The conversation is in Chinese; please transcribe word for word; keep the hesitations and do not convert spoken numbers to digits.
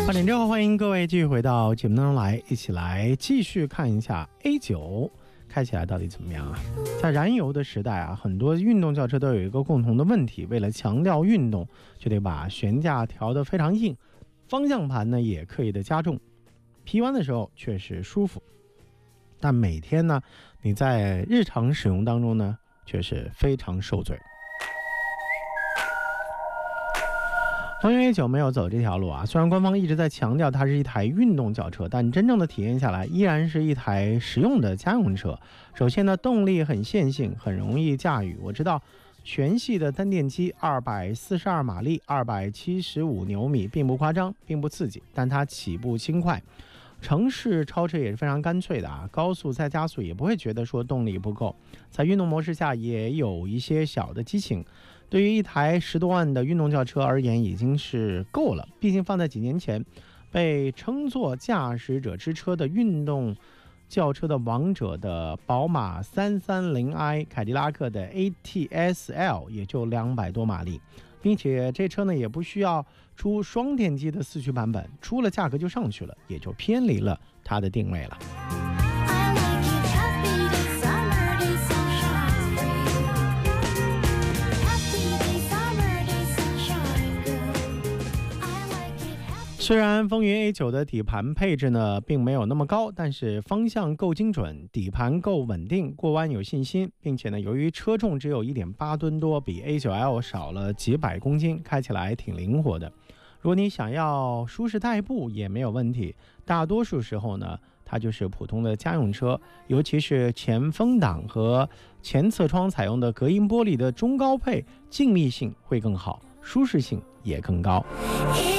八点之后，欢迎各位继续回到节目当中来，一起来继续看一下 A 九 开起来到底怎么样啊？在燃油的时代啊，很多运动轿车都有一个共同的问题，为了强调运动，就得把悬架调得非常硬，方向盘呢也刻意的加重，皮弯的时候确实舒服，但每天呢，你在日常使用当中呢，却是非常受罪。风云 A 九 没有走这条路啊，虽然官方一直在强调它是一台运动轿车，但真正的体验下来依然是一台实用的家用车。首先呢，动力很线性，很容易驾驭。我知道全系的单电机二百四十二马力，二百七十五牛米，并不夸张，并不刺激，但它起步轻快。城市超车也是非常干脆的啊，高速再加速也不会觉得说动力不够，在运动模式下也有一些小的激情，对于一台十多万的运动轿车而言已经是够了。毕竟放在几年前，被称作驾驶者之车的运动轿车的王者的宝马三三零 i， 凯迪拉克的 A T S L 也就两百多马力，并且这车呢也不需要出双电机的四驱版本，出了价格就上去了，也就偏离了它的定位了。虽然风云 A 九 的底盘配置呢并没有那么高，但是方向够精准，底盘够稳定，过弯有信心，并且呢由于车重只有 一点八吨多，比 A 九 L 少了几百公斤，开起来挺灵活的。如果你想要舒适代步也没有问题，大多数时候呢它就是普通的家用车，尤其是前风挡和前侧窗采用的隔音玻璃的中高配，静谧性会更好，舒适性也更高。